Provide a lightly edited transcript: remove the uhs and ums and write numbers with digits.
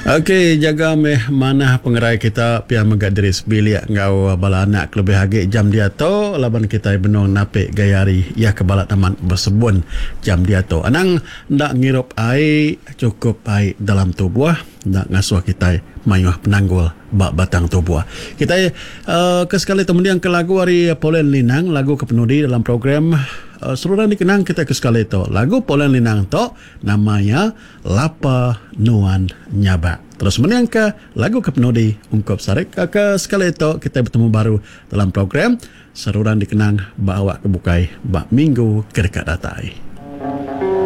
Okey, jaga meh mana pengerai kita pia megak diri sebilik ngau bala anak lebih hagi jam dia to laban kita benong napik gayari ya kebalat taman bersebun jam dia to. Anang ndak ngirup air cukup air dalam tubuh ndak ngasuh kita mayuh penanggul bak batang tubuh. Kita ke sekali temudian ke lagu hari Polen Linang, lagu kepenudi dalam program seluruh dikenang kita ke sekali itu. Lagu Polen Linang to namanya Lapa Nuan Nyaba. Terus menyangka lagu kepenudi ungkap sarik ke sekali itu kita bertemu baru dalam program seruran dikenang bawa kebukai bak minggu ke dekat datai.